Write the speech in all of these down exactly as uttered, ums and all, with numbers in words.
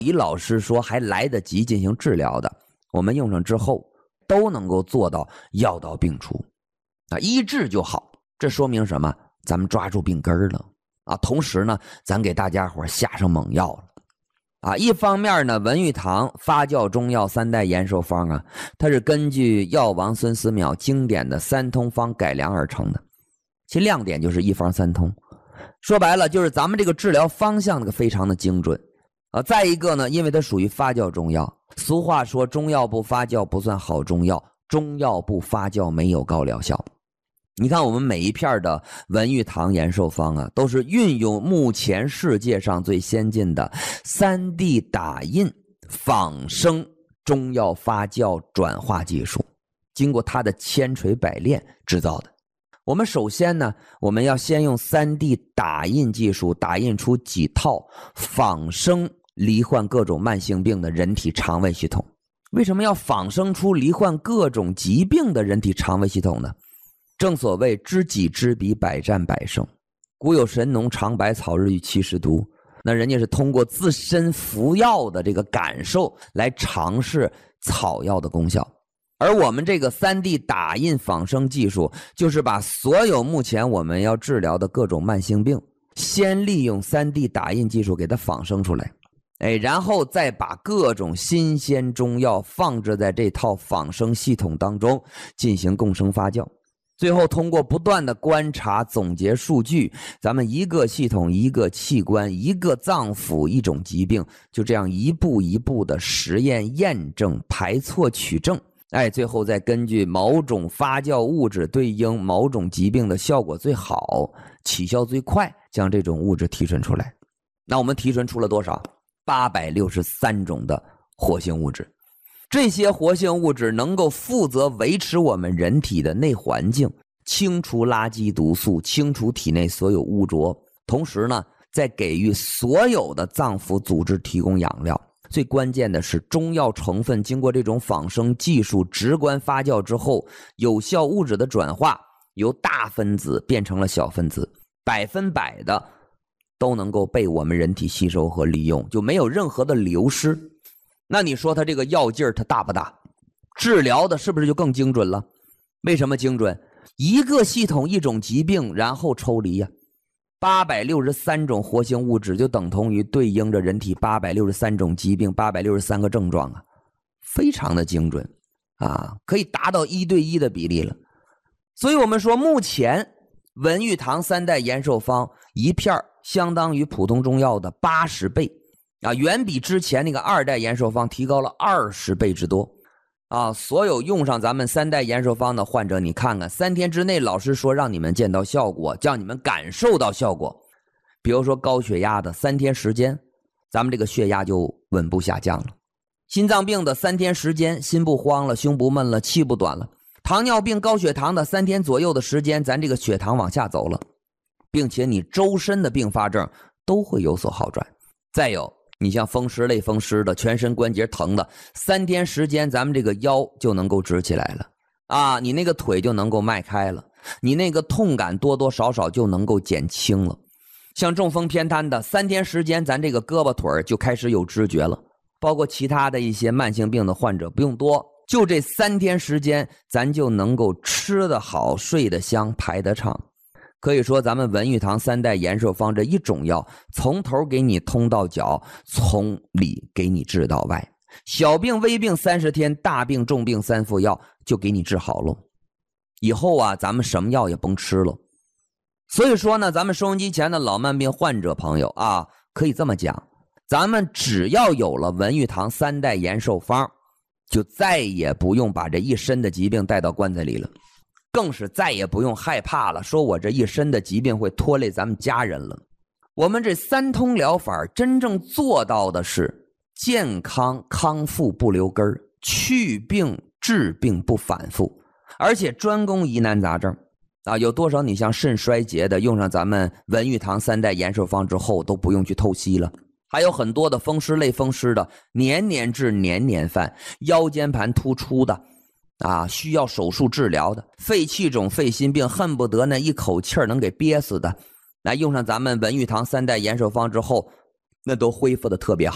李老师说还来得及进行治疗的，我们用上之后都能够做到药到病除啊，医治就好。这说明什么？咱们抓住病根了啊！同时呢，咱给大家伙下上猛药了啊！一方面呢，文玉堂发酵中药三代延寿方啊，它是根据药王孙思邈经典的三通方改良而成的，其亮点就是一方三通。说白了，就是咱们这个治疗方向那个非常的精准啊。再一个呢，因为它属于发酵中药，俗话说中药不发酵不算好中药，中药不发酵没有高疗效。你看我们每一片的文玉堂延寿方啊，都是运用目前世界上最先进的 三 D 打印仿生中药发酵转化技术，经过它的千锤百炼制造的。我们首先呢，我们要先用 三 D 打印技术打印出几套仿生罹患各种慢性病的人体肠胃系统。为什么要仿生出罹患各种疾病的人体肠胃系统呢？正所谓知己知彼，百战百胜。古有神农尝百草，日遇七十毒，那人家是通过自身服药的这个感受来尝试草药的功效。而我们这个 三 D 打印仿生技术，就是把所有目前我们要治疗的各种慢性病，先利用 三 D 打印技术给它仿生出来，哎，然后再把各种新鲜中药放置在这套仿生系统当中进行共生发酵。最后通过不断的观察总结数据，咱们一个系统一个器官一个脏腑一种疾病，就这样一步一步的实验验证排错取证，哎，最后再根据某种发酵物质对应某种疾病的效果最好起效最快，将这种物质提纯出来。那我们提纯出了多少？八百六十三种的活性物质。这些活性物质能够负责维持我们人体的内环境，清除垃圾毒素，清除体内所有污浊，同时呢，再给予所有的脏腑组织提供养料。最关键的是，中药成分经过这种仿生技术直观发酵之后，有效物质的转化由大分子变成了小分子，百分百的都能够被我们人体吸收和利用，就没有任何的流失。那你说它这个药劲儿它大不大？治疗的是不是就更精准了？为什么精准？一个系统一种疾病，然后抽离呀、啊。八百六十三种活性物质就等同于对应着人体八百六十三种疾病，八百六十三个症状啊，非常的精准啊，可以达到一对一的比例了。所以我们说，目前文玉堂三代延寿方一片相当于普通中药的八十倍。啊，远比之前那个二代延寿方提高了二十倍之多啊！所有用上咱们三代延寿方的患者，你看看，三天之内老师说让你们见到效果，叫你们感受到效果。比如说高血压的，三天时间，咱们这个血压就稳步下降了；心脏病的三天时间，心不慌了，胸不闷了，气不短了；糖尿病、高血糖的三天左右的时间，咱这个血糖往下走了，并且你周身的并发症都会有所好转。再有，你像风湿类风湿的，全身关节疼的，三天时间咱们这个腰就能够直起来了啊，你那个腿就能够迈开了，你那个痛感多多少少就能够减轻了。像中风偏瘫的，三天时间咱这个胳膊腿就开始有知觉了。包括其他的一些慢性病的患者，不用多，就这三天时间咱就能够吃得好，睡得香，排得畅。可以说咱们文玉堂三代延寿方这一种药，从头给你通到脚，从里给你治到外，小病微病三十天，大病重病三副药就给你治好了。以后啊，咱们什么药也甭吃了。所以说呢，咱们收音机前的老慢病患者朋友啊，可以这么讲，咱们只要有了文玉堂三代延寿方，就再也不用把这一身的疾病带到棺材里了。更是再也不用害怕了，说我这一身的疾病会拖累咱们家人了。我们这三通疗法真正做到的是健康康复不留根儿，去病治病不反复，而且专攻疑难杂症啊。有多少你像肾衰竭的，用上咱们文玉堂三代延寿方之后都不用去透析了。还有很多的风湿类风湿的，年年治年年犯，腰间盘突出的啊，需要手术治疗的，肺气肿、肺心病，恨不得那一口气儿能给憋死的，那用上咱们文玉堂三代延寿方之后，那都恢复的特别好。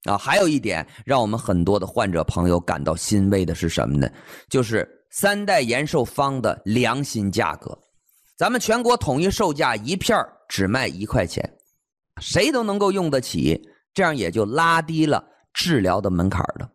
啊，还有一点让我们很多的患者朋友感到欣慰的是什么呢？就是三代延寿方的良心价格，咱们全国统一售价一片只卖一块钱，谁都能够用得起，这样也就拉低了治疗的门槛了。